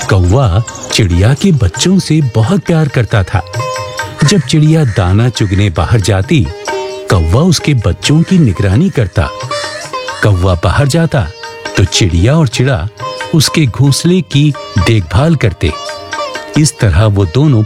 कौवा चिड़िया के बच्चों से बहुत प्यार करता था। जब चिड़िया दाना चुगने बाहर जाती, कौवा उसके बच्चों की निगरानी करता। कौवा बाहर जाता तो चिड़िया और चिड़ा उसके घोंसले की देखभाल करते। इस तरह वो दोनों